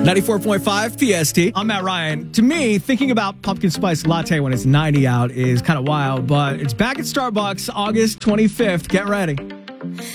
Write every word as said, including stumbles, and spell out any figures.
ninety-four point five P S T. I'm Matt Ryan. To me, thinking about pumpkin spice latte when it's ninety out is kind of wild, but it's back at Starbucks August twenty-fifth. Get ready.